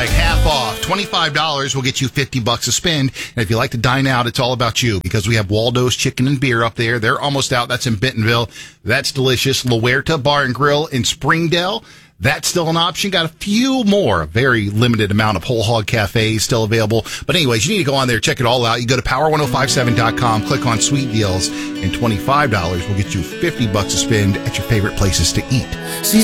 like half off. $25 will get you $50 a spend. And if you like to dine out, it's all about you because we have Waldo's Chicken and Beer up there. They're almost out. That's in Bentonville. That's delicious. La Huerta Bar and Grill in Springdale. That's still an option. Got a few more, a very limited amount of whole hog cafes still available. But anyways, you need to go on there, check it all out. You go to power1057.com, click on sweet deals, and $25 will get you $50 to spend at your favorite places to eat.